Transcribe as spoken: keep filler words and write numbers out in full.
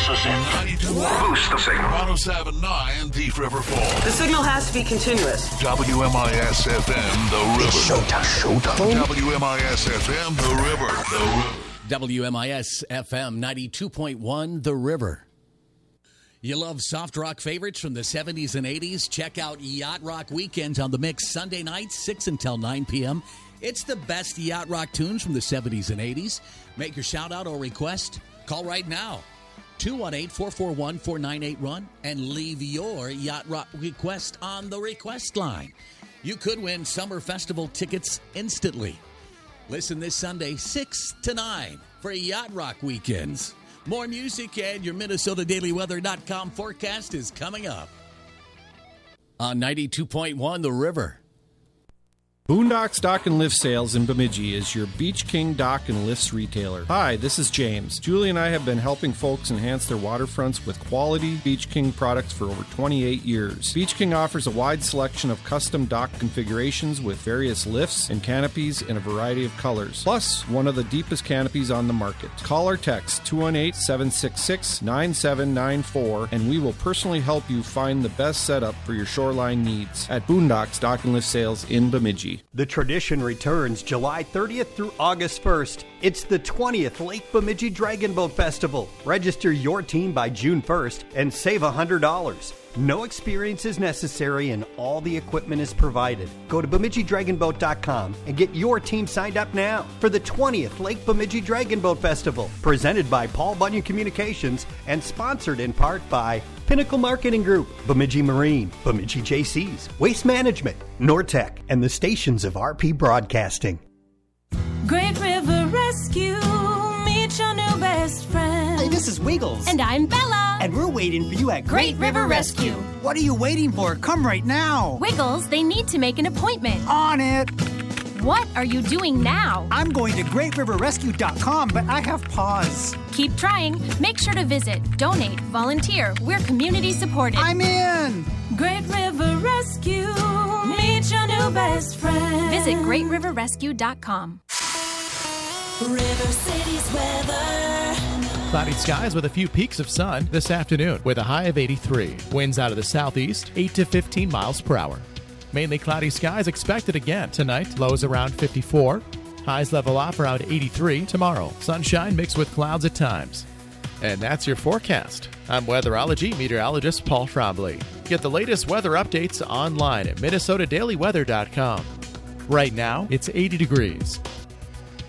Boost the signal. ninety-two. Boost the signal. one oh seven point nine Thief River Falls. The signal has to be continuous. W M I S F M, The River. It's showtime. Showtime. W M I S F M, The River. The River. W M I S F M ninety-two point one, The River. You love soft rock favorites from the seventies and eighties? Check out Yacht Rock Weekends on the Mix Sunday nights, six until nine p.m. It's the best yacht rock tunes from the seventies and eighties. Make your shout out or request. Call right now. two one eight, four four one, four nine eight one and leave your yacht rock request on the request line. You could win summer festival tickets instantly. Listen this Sunday, six to nine for Yacht Rock Weekends. More music and your Minnesota Daily Weather dot com forecast is coming up. On ninety-two point one, The River. Boondocks Dock and Lift Sales in Bemidji is your Beach King Dock and Lifts retailer. Hi, this is James. Julie and I have been helping folks enhance their waterfronts with quality Beach King products for over twenty-eight years. Beach King offers a wide selection of custom dock configurations with various lifts and canopies in a variety of colors, plus one of the deepest canopies on the market. Call or text two one eight, seven six six, nine seven nine four and we will personally help you find the best setup for your shoreline needs at Boondocks Dock and Lift Sales in Bemidji. The tradition returns July thirtieth through August first. It's the twentieth Lake Bemidji Dragon Boat Festival. Register your team by June first and save one hundred dollars. No experience is necessary and all the equipment is provided. Go to Bemidji Dragon Boat dot com and get your team signed up now for the twentieth Lake Bemidji Dragon Boat Festival. Presented by Paul Bunyan Communications and sponsored in part by Pinnacle Marketing Group, Bemidji Marine, Bemidji J Cs, Waste Management, Nortec, and the stations of R P Broadcasting. Great River Rescue, meet your new best friend. Hey, this is Wiggles. And I'm Bella. And we're waiting for you at Great River Rescue. What are you waiting for? Come right now. Wiggles, they need to make an appointment. On it. What are you doing now? I'm going to great river rescue dot com, but I have pause. Keep trying. Make sure to visit, donate, volunteer. We're community supported. I'm in. Great River Rescue, meet your new best friend. Visit great river rescue dot com. River City's weather. Cloudy skies with a few peaks of sun this afternoon with a high of eighty-three. Winds out of the southeast, eight to fifteen miles per hour. Mainly cloudy skies expected again tonight. Lows around fifty-four. Highs level off around eighty-three tomorrow. Sunshine mixed with clouds at times. And that's your forecast. I'm weatherology meteorologist Paul Trombley. Get the latest weather updates online at Minnesota Daily Weather dot com. Right now, it's eighty degrees.